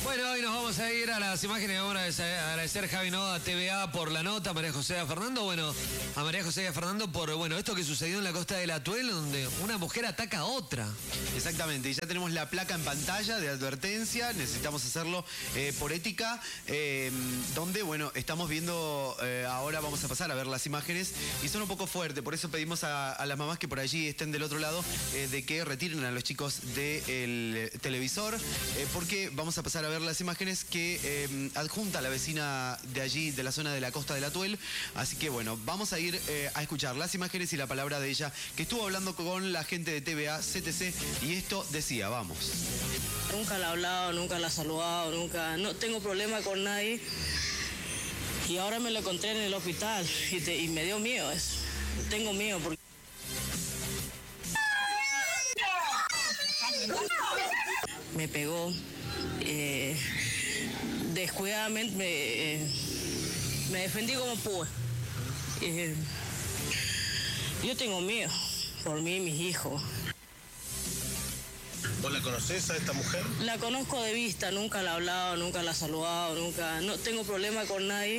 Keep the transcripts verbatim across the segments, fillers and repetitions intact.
Bueno, hoy nos vamos a ir a las imágenes. Vamos a agradecer a Javi Noda, T V A, por la nota, a María José y a Fernando. Bueno, a María José y a Fernando por, bueno, esto que sucedió en la costa del Atuel, donde una mujer ataca a otra. Exactamente, y ya tenemos la placa en pantalla de advertencia, necesitamos hacerlo eh, por ética, eh, donde, bueno, estamos viendo, eh, ahora vamos a pasar a ver las imágenes, y son un poco fuertes, por eso pedimos a, a las mamás que por allí estén del otro lado, eh, de que retiren a los chicos del televisor, eh, porque vamos a pasar a ver las imágenes que eh, adjunta la vecina de allí, de la zona de la costa del Atuel. Así que bueno, vamos a ir eh, a escuchar las imágenes y la palabra de ella, que estuvo hablando con la gente de T V A, C T C, y esto decía, vamos. Nunca la he hablado, nunca la he saludado, nunca, no tengo problema con nadie. Y ahora me lo encontré en el hospital y, te, y me dio miedo eso. Tengo miedo porque... Me pegó, eh, descuidadamente me, eh, me defendí como pude. Eh, yo tengo miedo por mí y mis hijos. ¿Vos la conocés a esta mujer? La conozco de vista, nunca la he hablado, nunca la he saludado, nunca, no tengo problema con nadie.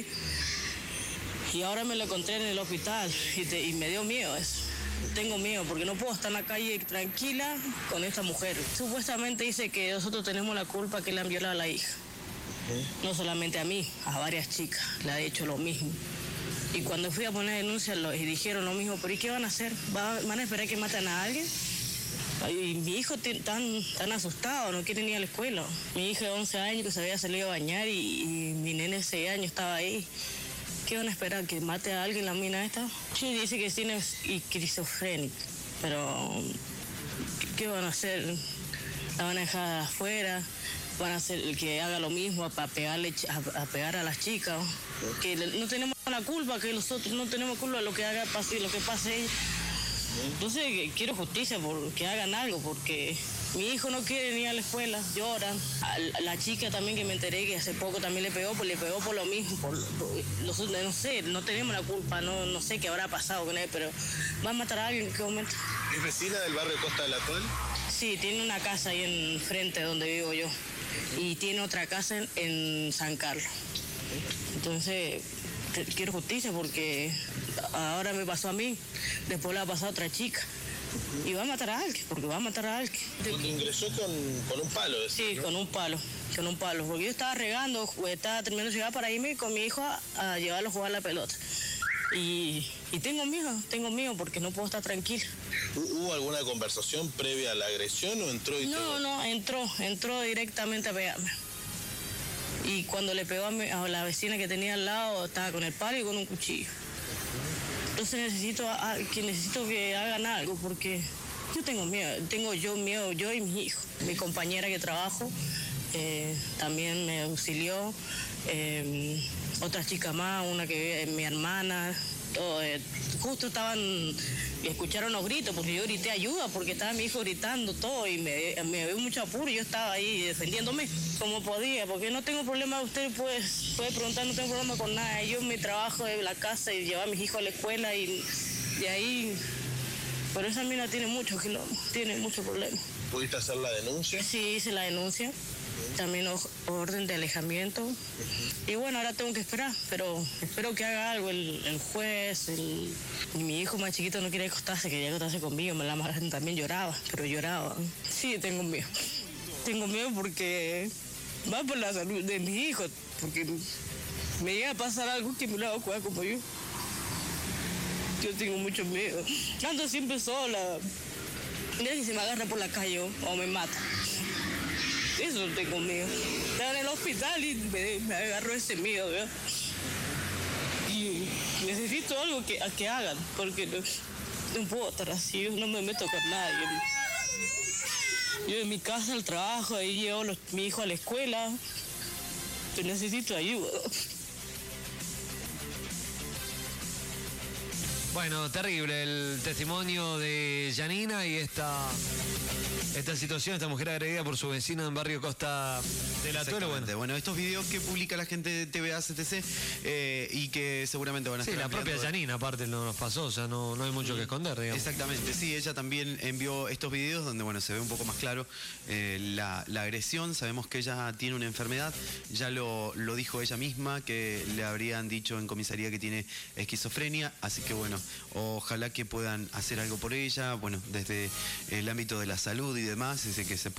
Y ahora me lo encontré en el hospital y, te, y me dio miedo eso. Tengo miedo porque no puedo estar en la calle tranquila con esta mujer. Supuestamente dice que nosotros tenemos la culpa que le han violado a la hija. ¿Eh? No solamente a mí, a varias chicas le ha hecho lo mismo. Y cuando fui a poner denuncia lo, y dijeron lo mismo, pero ¿y qué van a hacer? ¿Van a esperar que maten a alguien? Y mi hijo tan, tan asustado, no quiere ni ir a la escuela. Mi hija de once años que se había salido a bañar y, y mi nene de seis años estaba ahí. ¿Qué van a esperar? ¿Que mate a alguien la mina esta? Sí, dice que tiene esquizofrénica, pero ¿qué van a hacer? La van a dejar afuera, van a hacer el que haga lo mismo para pegarle, a, a pegar a las chicas. Que no tenemos la culpa, que nosotros no tenemos culpa de lo que haga pase, lo que pase ella. Entonces quiero justicia, por que hagan algo, porque mi hijo no quiere ni ir a la escuela, llora. A la chica también que me enteré que hace poco también le pegó, pues le pegó por lo mismo, por, por, nosotros, no sé, no tenemos la culpa, no, no sé qué habrá pasado con él, pero va a matar a alguien en qué momento. ¿Es vecina del barrio Costa del Atuel? Sí, tiene una casa ahí enfrente donde vivo yo, y tiene otra casa en, en San Carlos. Entonces quiero justicia porque ahora me pasó a mí, después le ha pasado a otra chica. Y va a matar a alguien, porque va a matar a alguien. Porque ingresó con, con un palo. Sí, ¿no? con un palo, con un palo. Porque yo estaba regando, estaba terminando de llegar para irme con mi hijo a, a llevarlo a jugar la pelota. Y, y tengo miedo, tengo miedo porque no puedo estar tranquila. ¿Hubo alguna conversación previa a la agresión o entró y No, todo? no, entró, entró directamente a pegarme. Y cuando le pegó a, mi, a la vecina que tenía al lado, estaba con el palo y con un cuchillo. Entonces necesito a, que necesito que hagan algo porque yo tengo miedo, tengo yo miedo, yo y mi hijo. Mi compañera que trabajo eh, también me auxilió, eh, otra chica más, una que es mi hermana, todo, eh, justo estaban y escucharon los gritos porque yo grité ayuda porque estaba mi hijo gritando todo y me, me dio mucho apuro y yo estaba ahí defendiéndome como podía porque no tengo problema, usted puede, puede preguntar, no tengo problema con nada, yo mi trabajo de la casa y llevar a mis hijos a la escuela y de ahí, pero esa mina tiene mucho que no, tiene mucho problema. ¿Pudiste hacer la denuncia? Sí, hice la denuncia. También orden de alejamiento. Uh-huh. Y bueno, ahora tengo que esperar, pero espero que haga algo el, el juez. El... Y mi hijo más chiquito no quiere acostarse, quería acostarse conmigo. Me la madre también lloraba, pero lloraba. Sí, tengo miedo. Tengo miedo porque va por la salud de mis hijos, porque me llega a pasar algo que me lo va a cuidar como yo. Yo tengo mucho miedo. Ando siempre sola. Mira si se me agarra por la calle o me mata. Eso tengo miedo. Estaba en el hospital y me, me agarró ese miedo, ¿verdad? Y necesito algo que, que hagan, porque no, no puedo estar así, yo no me meto con nadie. Yo en mi casa al trabajo, ahí llevo a mi hijo a la escuela, pero necesito ayuda. Bueno, terrible el testimonio de Yanina y esta, esta situación, esta mujer agredida por su vecino en barrio Costa del Atuelo. Bueno. bueno, estos videos que publica la gente de T V A C T C eh, y que seguramente van a sí, estar... la propia Yanina, aparte, no nos pasó, o sea, no, no hay mucho que esconder, digamos. Exactamente, sí, ella también envió estos videos donde, bueno, se ve un poco más claro eh, la, la agresión. Sabemos que ella tiene una enfermedad, ya lo, lo dijo ella misma, que le habrían dicho en comisaría que tiene esquizofrenia, así que, bueno, ojalá que puedan hacer algo por ella, bueno, desde el ámbito de la salud y demás, dice que se